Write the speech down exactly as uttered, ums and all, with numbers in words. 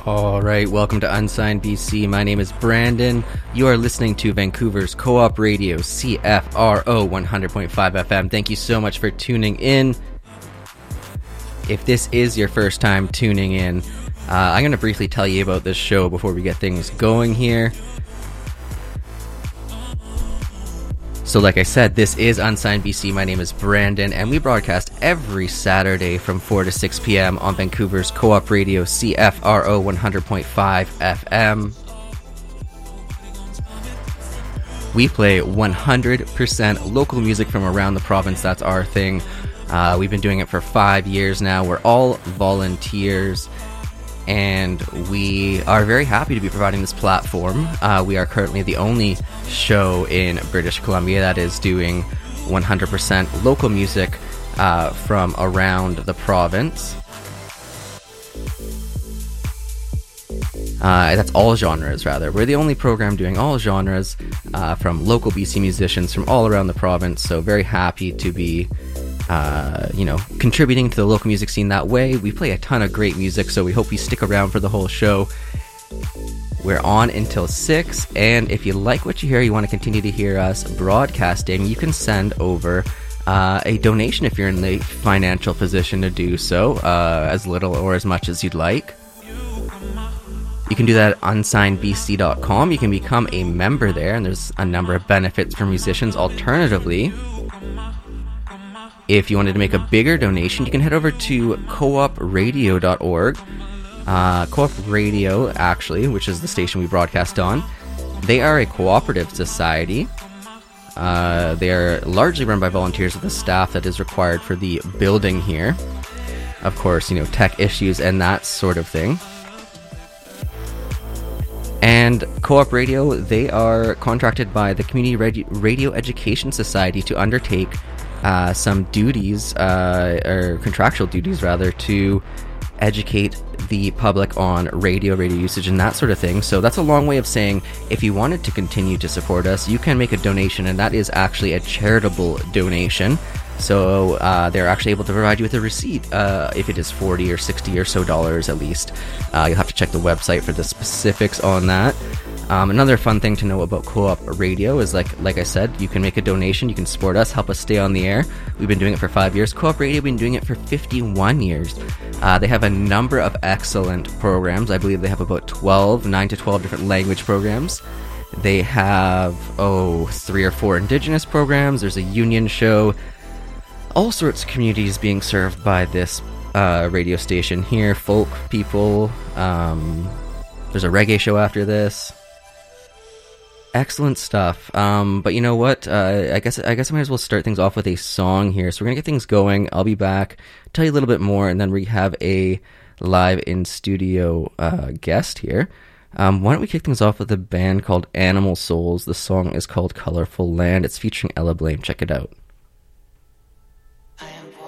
All right, welcome to Unsigned B C. My name is Brandon. You are listening to Vancouver's Co-op Radio, C F R O one hundred point five F M. Thank you so much for tuning in. If this is your first time tuning in, uh, I'm going to briefly tell you about this show before we get things going here. So like I said, this is Unsigned B C. My name is Brandon, and we broadcast every Saturday from four to six p.m. on Vancouver's Co-op Radio, C F R O one hundred point five F M. We play one hundred percent local music from around the province. That's our thing. Uh, we've been doing it for five years now. We're all volunteers, and we are very happy to be providing this platform. Uh, we are currently the only show in British Columbia that is doing one hundred percent local music uh, from around the province. Uh, that's all genres, rather. We're the only program doing all genres uh, from local B C musicians from all around the province, so very happy to be Uh, you know, contributing to the local music scene that way. We play a ton of great music, so we hope you stick around for the whole show. We're on until six, and if you like what you hear, you want to continue to hear us broadcasting, you can send over uh, a donation if you're in the financial position to do so, uh, as little or as much as you'd like. You can do that at unsigned b c dot com. You can become a member there, and there's a number of benefits for musicians. Alternatively, if you wanted to make a bigger donation, you can head over to co op radio dot org. Uh, Co-op Radio, actually, which is the station we broadcast on, they are a cooperative society. Uh, they are largely run by volunteers with the staff that is required for the building here. Of course, you know, tech issues and that sort of thing. And Co-op Radio, they are contracted by the Community Radio, Radio Education Society to undertake Uh, some duties, uh, or contractual duties rather, to educate the public on radio, radio usage, and that sort of thing. So that's a long way of saying if you wanted to continue to support us, you can make a donation, and that is actually a charitable donation. So uh, they're actually able to provide you with a receipt uh, if it is forty or sixty or so dollars at least. Uh, you'll have to check the website for the specifics on that. Um, another fun thing to know about Co-op Radio is, like like I said, you can make a donation, you can support us, help us stay on the air. We've been doing it for five years. Co-op Radio, we've been doing it for fifty-one years. Uh, they have a number of excellent programs. I believe they have about twelve, nine to twelve different language programs. They have, oh, three or four Indigenous programs. There's a union show. All sorts of communities being served by this uh, radio station here. Folk people. Um, there's a reggae show after this. Excellent stuff. Um, but you know what? Uh, I guess I guess I might as well start things off with a song here. So we're gonna get things going. I'll be back, tell you a little bit more, and then we have a live in studio uh, guest here. Um, why don't we kick things off with a band called Animal Souls? The song is called Colorful Land. It's featuring Ella Blame. Check it out.